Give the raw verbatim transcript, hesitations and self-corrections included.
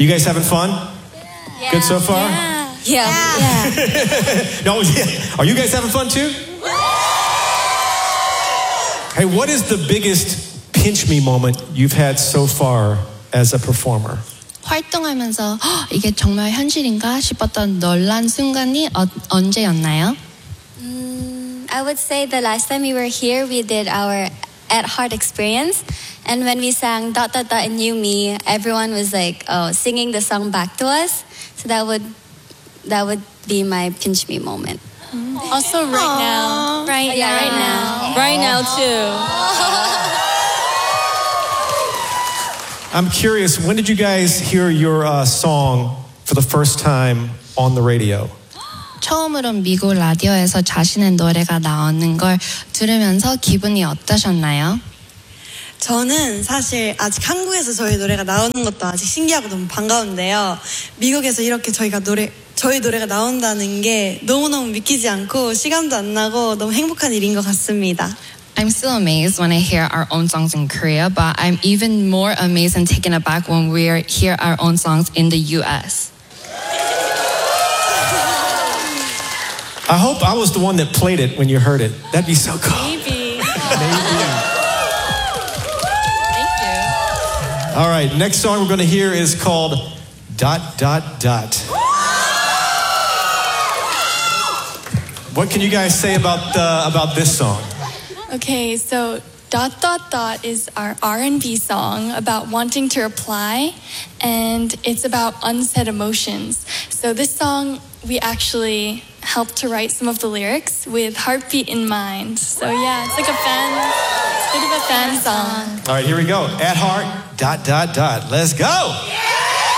You guys having fun? Yeah. Good so far? Yeah. Yeah. yeah. No, yeah. Are you guys having fun too? Hey, what is the biggest pinch me moment you've had so far as a performer? 활동하면서 이게 정말 현실인가 싶었던 놀란 순간이 어, 언제였나요? Mm, I would say the last time we were here, we did our At Heart experience. And when we sang dot dot dot and You Me, everyone was like oh, singing the song back to us. So that would that would be my pinch me moment. Also right now. Right, yeah, right now. Right now too. I'm curious, when did you guys hear your uh, song for the first time on the radio? 처음으로 미국 라디오에서 자신의 노래가 나오는 걸 들으면서 기분이 어떠셨나요? 저는 사실 아직 한국에서 저희 노래가 나오는 것도 아직 신기하고 너무 반가운데요. 미국에서 이렇게 저희가 노래, 저희 노래가 나온다는 게 너무너무 믿기지 않고 시간도 안 나고 너무 행복한 일인 것 같습니다. I'm still amazed when I hear our own songs in Korea, but I'm even more amazed and taken aback when we hear our own songs in the U S. I hope I was the one that played it when you heard it. That'd be so cool. Maybe. Maybe. Thank you. All right, next song we're going to hear is called Dot Dot Dot. What can you guys say about uh, about this song? Okay, so Dot Dot Dot is our R and B song about wanting to reply, and it's about unsaid emotions. So this song, we actually helped to write some of the lyrics with Heartbeat in mind. So yeah, it's like a fan, it's a bit of a fan song. All right, here we go. At Heart, dot, dot, dot. Let's go.